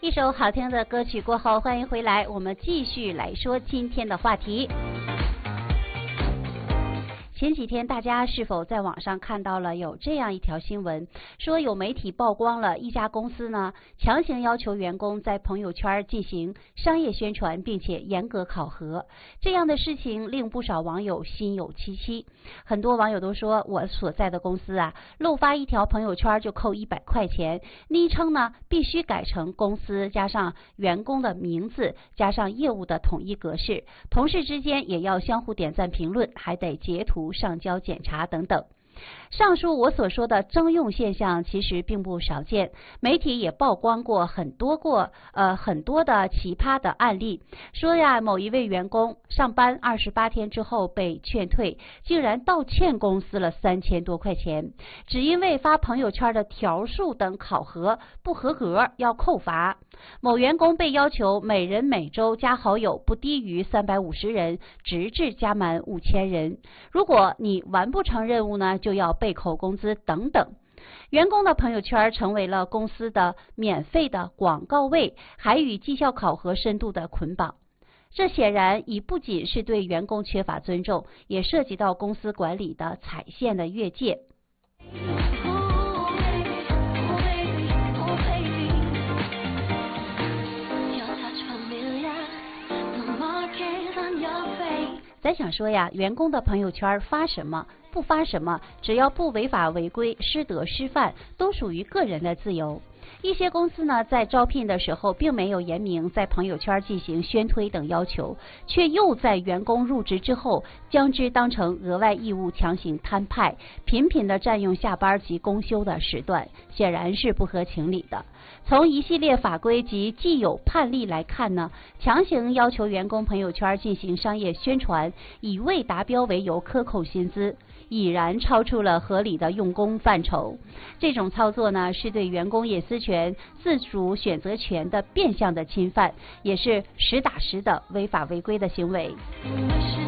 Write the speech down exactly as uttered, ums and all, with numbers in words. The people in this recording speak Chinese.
一首好听的歌曲过后，欢迎回来，我们继续来说今天的话题。前几天大家是否在网上看到了有这样一条新闻，说有媒体曝光了一家公司呢强行要求员工在朋友圈进行商业宣传，并且严格考核。这样的事情令不少网友心有戚戚。很多网友都说，我所在的公司啊，漏发一条朋友圈就扣一百块钱，昵称呢必须改成公司加上员工的名字加上业务的统一格式，同事之间也要相互点赞评论，还得截图上交检查等等。上述我所说的征用现象其实并不少见，媒体也曝光过很多过呃很多的奇葩的案例，说呀某一位员工上班二十八天之后被劝退，竟然道歉公司了三千多块钱，只因为发朋友圈的条数等考核不合格要扣罚。某员工被要求每人每周加好友不低于三百五十人，直至加满五千人。如果你完不成任务呢，就要被扣工资等等。员工的朋友圈成为了公司的免费的广告位，还与绩效考核深度的捆绑。这显然已不仅是对员工缺乏尊重，也涉及到公司管理的踩线的越界。咱想说呀，员工的朋友圈发什么不发什么，只要不违法违规、失德失范，都属于个人的自由。一些公司呢，在招聘的时候并没有严明在朋友圈进行宣推等要求，却又在员工入职之后将之当成额外义务强行摊派，频频的占用下班及公休的时段，显然是不合情理的。从一系列法规及既有判例来看呢，强行要求员工朋友圈进行商业宣传，以未达标为由克扣薪资，已然超出了合理的用工范畴。这种操作呢，是对员工隐私权、自主选择权的变相的侵犯，也是实打实的违法违规的行为。